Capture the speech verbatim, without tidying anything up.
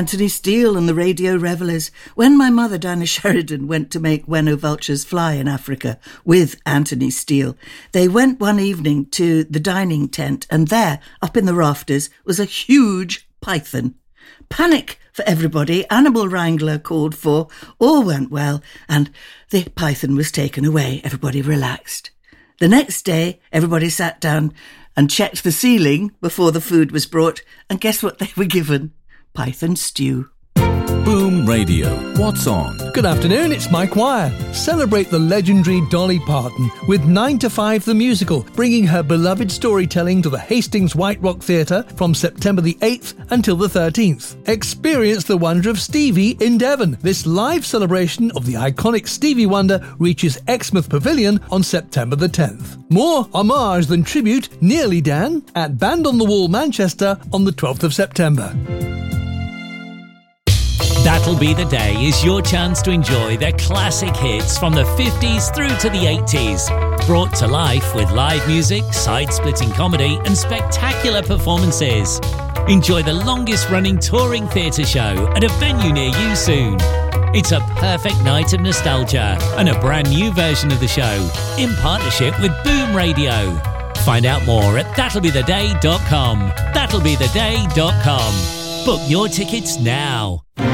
Anthony Steele and the Radio Revellers. When my mother, Dinah Sheridan, went to make When O Vultures Fly in Africa with Anthony Steele, they went one evening to the dining tent, and there, up in the rafters, was a huge python. Panic for everybody. Animal wrangler called for. All went well, and the python was taken away. Everybody relaxed. The next day, everybody sat down and checked the ceiling before the food was brought, and guess what they were given? Python stew. Boom Radio. What's on? Good afternoon, it's Mike Wire. Celebrate the legendary Dolly Parton with nine to five the Musical, bringing her beloved storytelling to the Hastings White Rock Theatre from September the eighth until the thirteenth. Experience the wonder of Stevie in Devon. This live celebration of the iconic Stevie Wonder reaches Exmouth Pavilion on September the tenth. More homage than tribute, Nearly Dan, at Band on the Wall Manchester on the twelfth of September. That'll Be the Day is your chance to enjoy their classic hits from the fifties through to the eighties. Brought to life with live music, side-splitting comedy and spectacular performances. Enjoy the longest-running touring theatre show at a venue near you soon. It's a perfect night of nostalgia and a brand new version of the show in partnership with Boom Radio. Find out more at that'll be the day dot com. that'll be the day dot com. Book your tickets now.